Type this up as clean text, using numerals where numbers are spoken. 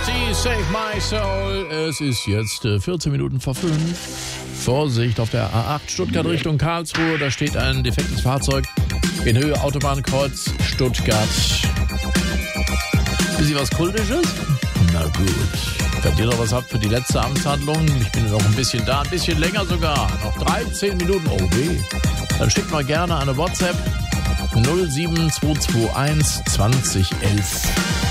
Nasty, Save My Soul. Es ist jetzt 14 Minuten vor 5. Vorsicht auf der A8 Stuttgart Richtung Karlsruhe. Da steht ein defektes Fahrzeug in Höhe Autobahnkreuz Stuttgart. Bisschen was Kultisches? Na gut. Wenn ihr noch was habt für die letzte Amtshandlung, ich bin noch ein bisschen da, ein bisschen länger sogar. Noch 13 Minuten, oh weh. Dann schickt mal gerne eine WhatsApp 07221 2011.